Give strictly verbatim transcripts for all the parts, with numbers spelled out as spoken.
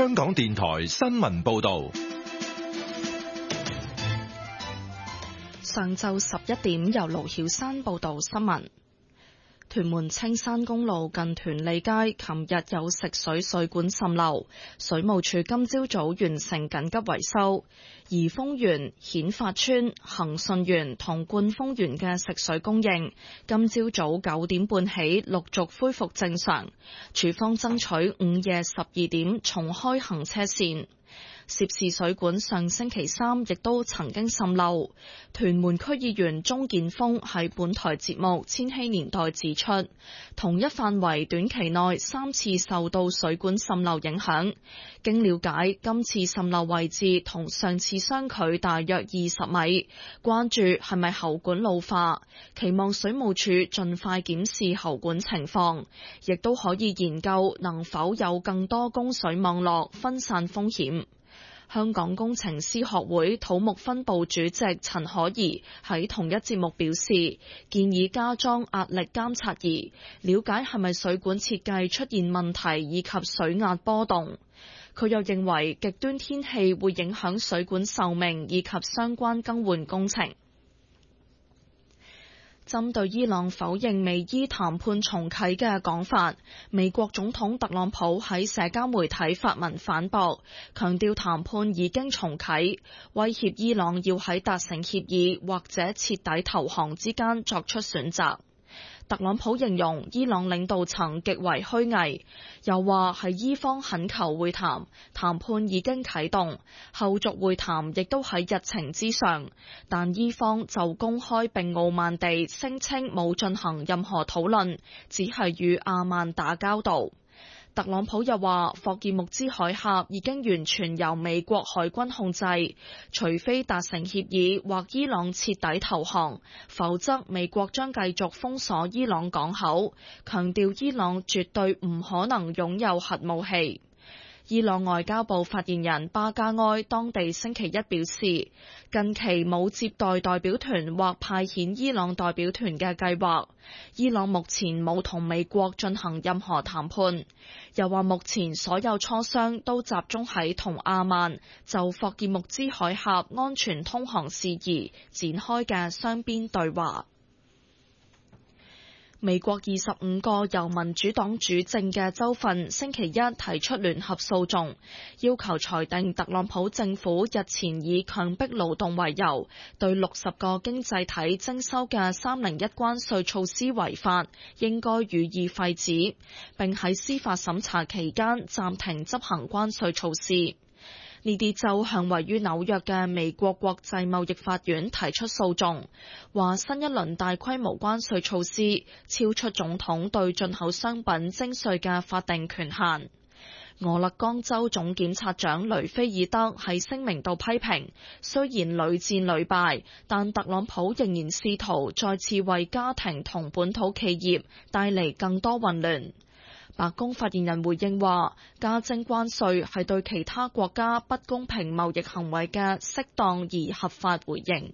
香港電台新聞報道。 上晝十一點，由盧曉山報道新聞。屯門青山公路近屯利街，琴日有食水水管滲漏，水務署今朝早完成緊急維修。怡豐園、顯發邨、恒順園同冠豐園嘅食水供應，今朝早九點半起陸續恢復正常。署方爭取午夜十二點重開行車線。涉事水管上星期三亦都曾經滲漏。屯門區議員鍾建峰喺本台節目《千禧年代》指出，同一範圍短期內三次受到水管滲漏影響。經了解，今次滲漏位置同上次相距大約二十米，關注係咪喉管老化，期望水務署盡快檢視喉管情況，亦都可以研究能否有更多供水網絡分散風險。香港工程師學會土木分部主席陳可怡喺同一節目表示，建議加裝壓力監察儀，了解係咪水管設計出現問題以及水壓波動。佢又認為極端天氣會影響水管壽命以及相關更換工程。針對伊朗否認美伊談判重啟嘅講法，美國總統特朗普喺社交媒體發文反駁，強調談判已經重啟，威脅伊朗要喺達成協議或者徹底投降之間作出選擇。特朗普形容伊朗領導層極為虛偽，又話係伊方懇求會談，談判已經啟動，後續會談亦都喺日程之上，但伊方就公開並傲慢地聲稱冇進行任何討論，只係與阿曼打交道。特朗普又話，霍爾木茲海峽已經完全由美國海軍控制，除非達成協議或伊朗徹底投降，否則美國將繼續封鎖伊朗港口，強調伊朗絕對唔可能擁有核武器。伊朗外交部發言人巴加埃當地星期一表示，近期冇接待代表團或派遣伊朗代表團嘅計劃。伊朗目前冇同美國進行任何談判，又話目前所有磋商都集中喺同阿曼就霍爾木茲海峽安全通航事宜展開嘅雙邊對話。美國二十五個由民主黨主政嘅州份星期一提出聯合訴訟，要求裁定特朗普政府日前以強迫勞動為由，對六十個經濟體徵收嘅三零一關稅措施違法，應該予以廢止，並喺司法審查期間暫停執行關稅措施。呢啲州向位於紐約嘅美國國際貿易法院提出訴訟，話新一輪大規模關稅措施超出總統對進口商品徵稅嘅法定權限。俄勒岡州總檢察長雷菲爾德喺聲明度批評，雖然屢戰屢敗，但特朗普仍然試圖再次為家庭同本土企業帶嚟更多混亂。白宮發言人回應話，加徵關稅係對其他國家不公平貿易行為嘅適當而合法回應。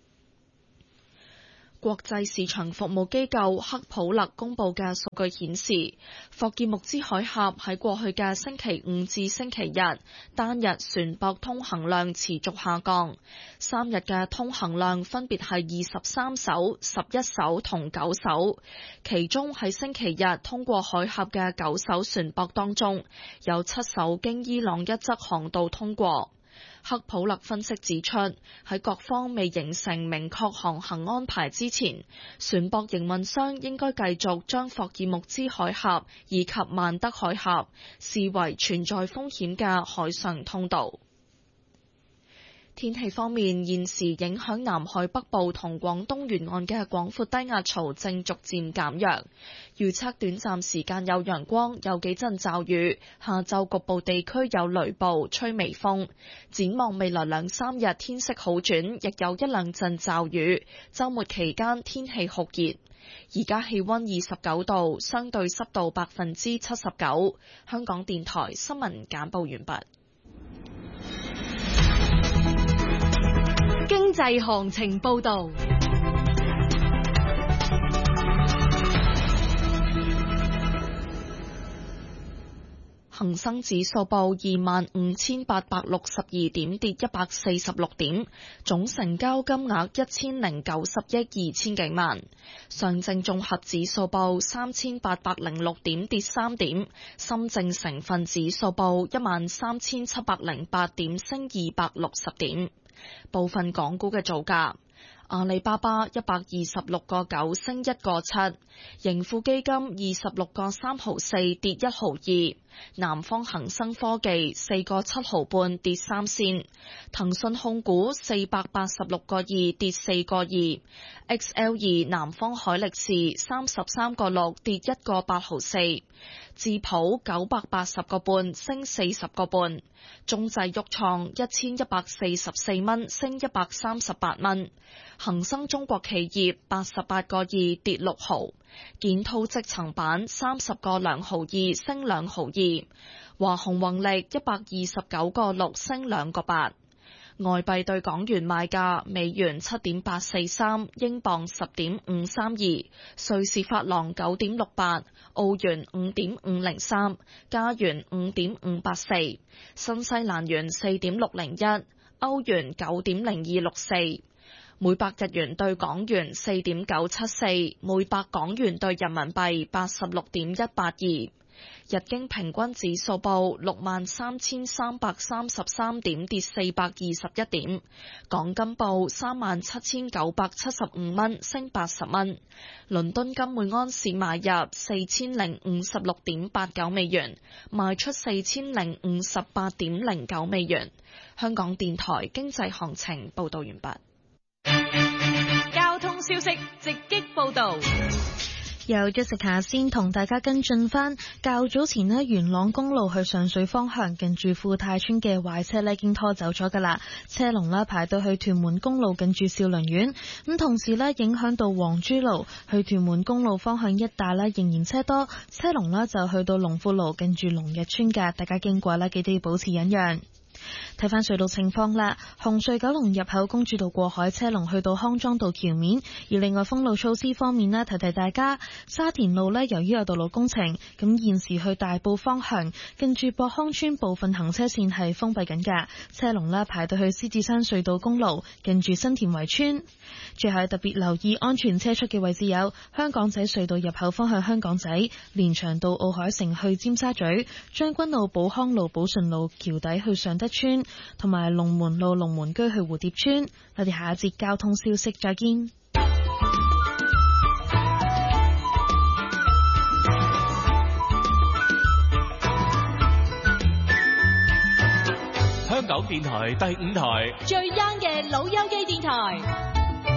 國際市場服務機構克普勒公佈嘅數據顯示，霍爾木茲海峽喺過去嘅星期五至星期日單日船舶通行量持續下降，三日嘅通行量分別係二十三艘、十一艘同九艘，其中喺星期日通過海峽嘅九艘船舶當中，有七艘經伊朗一側航道通過。克普勒分析指出，喺各方未形成明確航行安排之前，船舶營運商應該繼續將霍爾木茲海峽以及曼德海峽視為存在風險嘅海上通道。天氣方面，現時影響南海北部同廣東沿岸嘅廣闊低壓槽正逐漸減弱，預測短暫時間有陽光，有幾陣驟雨，下晝局部地區有雷暴，吹微風。展望未來兩三日天色好轉，亦有一兩陣驟雨，週末期間天氣酷熱。而家氣溫二十九度，相對濕度百分之七十九。香港電台新聞簡報完畢。 經濟行情報道。 恒生指數報二萬五千八百六十二點，跌一百四十六點，總成交金額一千零九十億二千幾萬。上證綜合指數報三千八百零六點，跌三點。深證成分指數報一萬三千七百零八點，升二百六十點。部分港股嘅造價。阿里巴巴一百二十六個九升一個七，盈富基金二十六個三毫四跌一毫二，南方恒生科技四個七毫半跌三仙，騰訊控股四百八十六個二跌四個二 ，X L 二南方海力士三十三個六跌一個八毫四，智普九百八十個半升四十個半，中製旭創一千一百四十四蚊升一百三十八蚊。恒生中國企業八十八個二跌六毫，建滔積層板三十個兩毫二升兩毫二，華虹宏力一百二十九個六升兩個八。外幣對港元賣價：美元七點八四三，英鎊十點五三二，瑞士法郎九點六八，澳元五點五零三，加元五點五八四，新西蘭元四點六零一，歐元九點零二六四。每百日元對港元四點九七四，每百港元對人民幣八十六點一八二。日經平均指數報六萬三千三百三十三點，跌四百二十一點。港金報三萬七千九百七十五蚊，升八十蚊。倫敦金每安士買入四千零五十六點八九美元，賣出四千零五十八點零九美元。香港電台經濟行情報道完畢。 交通消息直擊報道， 由 Jessica 先同大家跟進返。較早前呢，元朗公路去上水方向近住富泰村嘅壞車呢已經拖走咗噶啦，車龍呢排到去屯門公路近住兆麟苑，咁同時呢影響到黃珠路去屯門公路方向一帶呢仍然車多，車龍呢就去到龍富路近住龍日村嘅，大家經過呢記得要保持忍讓。睇返隧道情況啦，紅隧九龍入口公主道過海車龍去到康莊道橋面，而另外封路措施方面呢，提提大家，沙田路呢由於有道路工程，咁現時去大埔方向近住博康村部分行車線係封閉緊㗎，車龍呢排到去獅子山隧道公路近住新田圍村。最後特別留意安全車速嘅位置有香港仔隧道入口方向香港仔、連翔道奧海城去尖沙咀、將軍澳寶康路寶順路橋底去尚德村，同埋龍門路龍門居去蝴蝶村。我哋下一節交通消息再見。 香港電台第五台最 young 嘅老友記電台。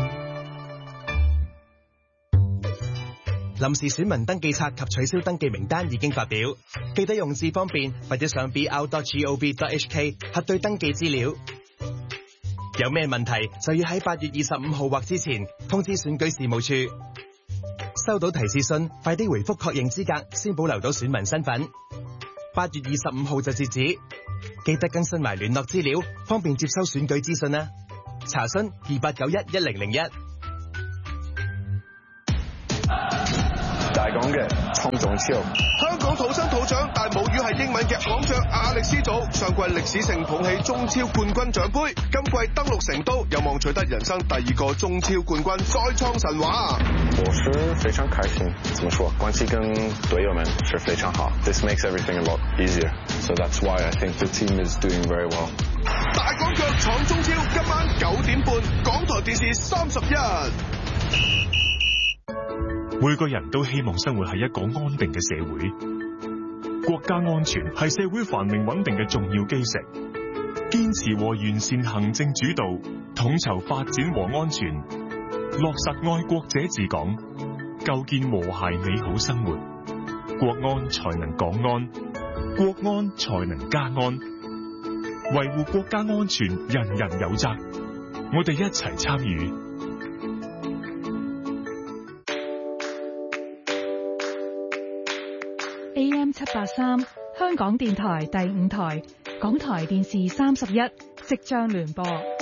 臨時選民登記冊及取消登記名單已經發表，記得用字方便或者上 b r dot gov dot h k 核對登記資料。有咩問題就要喺八月二十五號或之前通知選舉事務處。收到提示信，快啲回覆確認資格，先保留到選民身份。八月二十五號就截止，記得更新埋聯絡資料，方便接收選舉資訊啦。查詢二八九一一零零一。 大港嘅創造超， 香港土生土長但母語係英文嘅港將亞力斯祖，上季歷史性捧起中超冠軍獎杯，今季登陸成都，有望取得人生第二個中超冠軍，再創神話。 我是非常開心，怎麼說？關係跟隊友們是非常好。This makes everything a lot easier, so that's why I think the team is doing very well. 大港腳闖中超，今晚九點半，港台電視三十一。 每個人都希望生活喺一個安定嘅社會，國家安全係社會繁榮穩定嘅重要基石。堅持和完善行政主導，統籌發展和安全，落實愛國者治港，構建和諧美好生活，國安才能港安，國安才能家安。維護國家安全，人人有責，我哋一齊參與。 A M 七八三，香港電台第五台，港台電視三十一，即將聯播。